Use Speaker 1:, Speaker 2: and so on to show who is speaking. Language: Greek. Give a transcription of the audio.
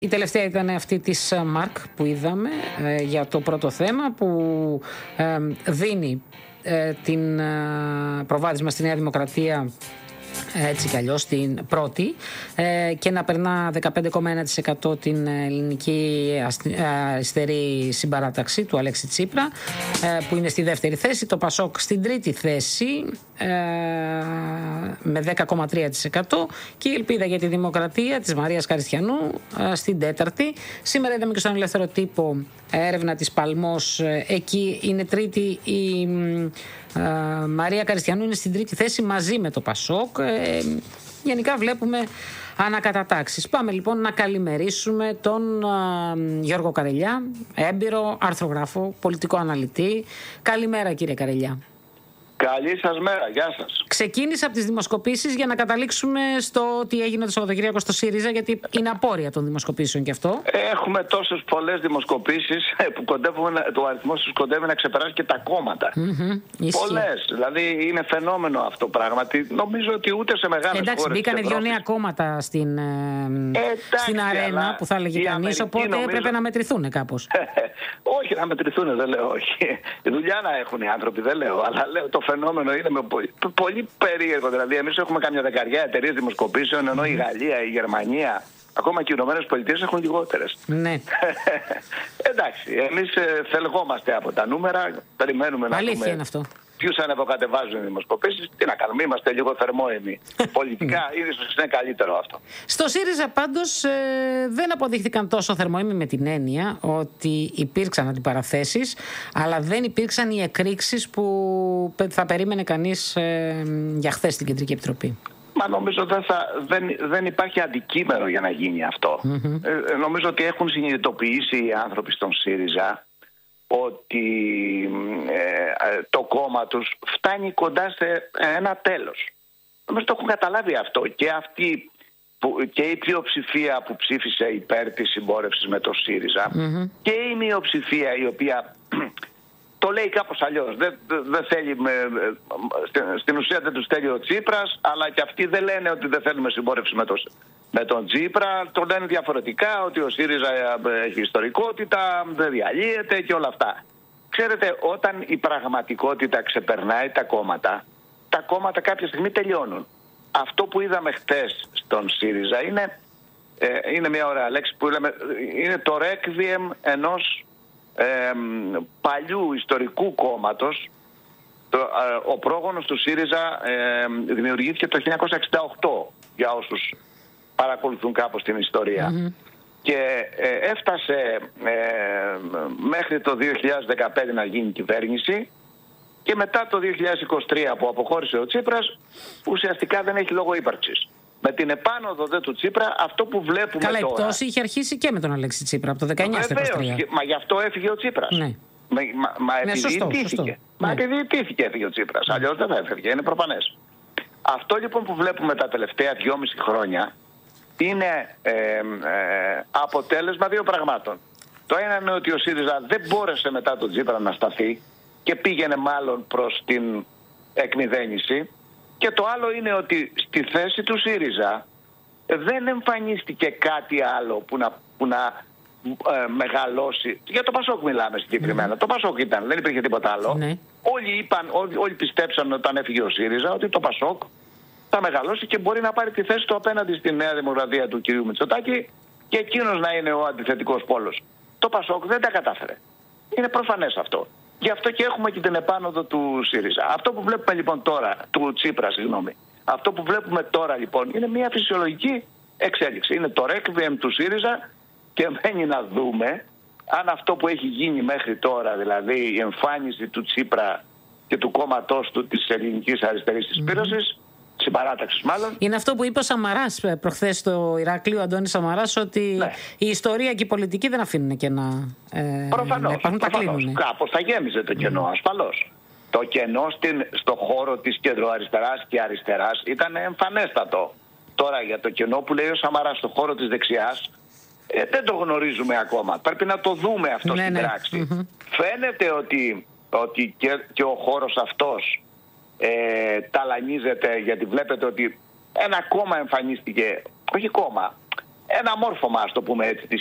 Speaker 1: Η τελευταία ήταν αυτή της ΜΑΡΚ που είδαμε για το πρώτο θέμα, που δίνει την προβάδισμα στη Νέα Δημοκρατία έτσι κι αλλιώς την πρώτη και να περνά 15,1% την ελληνική αριστερή συμπαράταξη του Αλέξη Τσίπρα, που είναι στη δεύτερη θέση, το ΠΑΣΟΚ στην τρίτη θέση με 10,3% και η Ελπίδα για τη Δημοκρατία της Μαρίας Καριστιανού στην τέταρτη. Σήμερα είδαμε και στον Ελεύθερο Τύπο έρευνα της Παλμός, εκεί είναι τρίτη η Μαρία Καριστιανού, είναι στην τρίτη θέση μαζί με το ΠΑΣΟΚ. Γενικά βλέπουμε ανακατατάξεις. Πάμε λοιπόν να καλημερίσουμε τον Γιώργο Καρελιά, έμπειρο αρθρογράφο, πολιτικό αναλυτή. Καλημέρα κύριε Καρελιά.
Speaker 2: Καλή σας μέρα, γεια σας.
Speaker 1: Ξεκίνησα από τις δημοσκοπήσεις για να καταλήξουμε στο τι έγινε το Σαββατοκύριακο στο ΣΥΡΙΖΑ, γιατί είναι απόρρια των δημοσκοπήσεων και αυτό.
Speaker 2: Έχουμε τόσες πολλές δημοσκοπήσεις που ο αριθμός τους κοντεύει να ξεπεράσει και τα κόμματα. Πολλές. Δηλαδή είναι φαινόμενο αυτό πράγματι. Νομίζω ότι ούτε σε μεγάλες χώρες.
Speaker 1: Εντάξει, μπήκανε δύο νέα κόμματα στην αρένα που θα έλεγε κανείς, οπότε νομίζω έπρεπε να μετρηθούν κάπως.
Speaker 2: Όχι, να μετρηθούν, δεν λέω όχι. Δουλειά να έχουν οι άνθρωποι, δεν λέω. Αλλά λέω το φαινόμενο είναι πολύ περίεργο. Δηλαδή, εμείς έχουμε κάμια δεκαριά εταιρείες δημοσκοπήσεων, ενώ η Γαλλία, η Γερμανία, ακόμα και οι Ηνωμένες Πολιτείες έχουν λιγότερες.
Speaker 1: Ναι.
Speaker 2: Εντάξει, εμείς θελγόμαστε από τα νούμερα, περιμένουμε να
Speaker 1: αλήθεια
Speaker 2: δούμε
Speaker 1: είναι αυτό.
Speaker 2: Ποιους ανεβοκατεβάζουν οι δημοσκοπήσεις. Τι να κάνουμε, είμαστε λίγο θερμόαιμοι. Πολιτικά, ίσως είναι καλύτερο αυτό.
Speaker 1: Στο ΣΥΡΙΖΑ πάντως δεν αποδείχθηκαν τόσο θερμόαιμοι, με την έννοια ότι υπήρξαν αντιπαραθέσεις, αλλά δεν υπήρξαν οι εκρήξεις που θα περίμενε κανείς για χθες στην Κεντρική Επιτροπή.
Speaker 2: Μα νομίζω δεν υπάρχει αντικείμενο για να γίνει αυτό. Νομίζω ότι έχουν συνειδητοποιήσει οι άνθρωποι στον ΣΥΡΙΖΑ ότι το κόμμα τους φτάνει κοντά σε ένα τέλος. Νομίζω το έχουν καταλάβει αυτό και αυτοί και η πλειοψηφία που ψήφισε υπέρ της συμπόρευσης με το ΣΥΡΙΖΑ και η μειοψηφία η οποία το λέει κάπως αλλιώς. Δεν θέλει, στην ουσία δεν τους θέλει ο Τσίπρας, αλλά και αυτοί δεν λένε ότι δεν θέλουμε συμπόρευση με τον Τσίπρα. Το λένε διαφορετικά, ότι ο ΣΥΡΙΖΑ έχει ιστορικότητα, δεν διαλύεται και όλα αυτά. Ξέρετε, όταν η πραγματικότητα ξεπερνάει τα κόμματα κάποια στιγμή τελειώνουν. Αυτό που είδαμε χτες στον ΣΥΡΙΖΑ είναι μια ωραία λέξη που λέμε, είναι το ρέκβιεμ ενός παλιού ιστορικού κόμματος. Ο πρόγονος του ΣΥΡΙΖΑ δημιουργήθηκε το 1968, για όσους παρακολουθούν κάπως την ιστορία. Και έφτασε μέχρι το 2015 να γίνει κυβέρνηση και μετά το 2023 που αποχώρησε ο Τσίπρας ουσιαστικά δεν έχει λόγο ύπαρξης. Με την επάνωδο του Τσίπρα, αυτό που βλέπουμε
Speaker 1: καλά,
Speaker 2: τώρα...
Speaker 1: Καλά, η πτώση είχε αρχίσει και με τον Αλέξη Τσίπρα από το 19 στο 23.
Speaker 2: Μα γι' αυτό έφυγε ο Τσίπρας. Ναι. Μα επειδή ιτήθηκε. Μα επειδή ιτήθηκε έφυγε ο Τσίπρας. Αλλιώς δεν θα έφευγε, είναι προφανές. Αυτό λοιπόν που βλέπουμε τα τελευταία 2,5 χρόνια είναι αποτέλεσμα δύο πραγμάτων. Το ένα είναι ότι ο ΣΥΡΙΖΑ δεν μπόρεσε μετά τον Τσίπρα να σταθεί και πήγαινε μάλλον προς την εκμηδένιση. Και το άλλο είναι ότι στη θέση του ΣΥΡΙΖΑ δεν εμφανίστηκε κάτι άλλο που να μεγαλώσει. Για το ΠΑΣΟΚ μιλάμε συγκεκριμένα. Το ΠΑΣΟΚ ήταν, δεν υπήρχε τίποτα άλλο. Όλοι πιστέψαν όταν έφυγε ο ΣΥΡΙΖΑ ότι το ΠΑΣΟΚ θα μεγαλώσει και μπορεί να πάρει τη θέση του απέναντι στη Νέα Δημοκρατία του κ. Μητσοτάκη και εκείνος να είναι ο αντιθετικός πόλος. Το ΠΑΣΟΚ δεν τα κατάφερε. Είναι προφανές αυτό. Γι' αυτό και έχουμε και την επάνωδο του μένει Αυτό που βλέπουμε λοιπόν τώρα, του Τσίπρα, συγγνώμη. Αυτό που βλέπουμε τώρα λοιπόν είναι μια φυσιολογική εξέλιξη. Είναι το ρέκβιεμ του ΣΥΡΙΖΑ και μένει να δούμε αν αυτό που έχει γίνει μέχρι τώρα, δηλαδή η εμφάνιση του Τσίπρα και του κόμματός του της ελληνικής αριστερής συσπήρωσης, συμπαράταξης μάλλον.
Speaker 1: Είναι αυτό που είπε ο Σαμαράς προχθές στο Ηράκλειο, ο Αντώνης Σαμαράς, ότι η ιστορία και η πολιτική δεν αφήνουν και να
Speaker 2: προφανώς. Κάπως θα γέμιζε το κενό, ασφαλώς. Το κενό στο χώρο της κεντροαριστεράς και αριστεράς ήταν εμφανέστατο. Τώρα για το κενό που λέει ο Σαμαράς στο χώρο της δεξιάς, δεν το γνωρίζουμε ακόμα. Πρέπει να το δούμε αυτό στην πράξη. Φαίνεται ότι και ο χώρος αυτός ταλανίζεται, γιατί βλέπετε ότι ένα κόμμα εμφανίστηκε, όχι κόμμα, ένα μόρφωμα, ας το πούμε έτσι,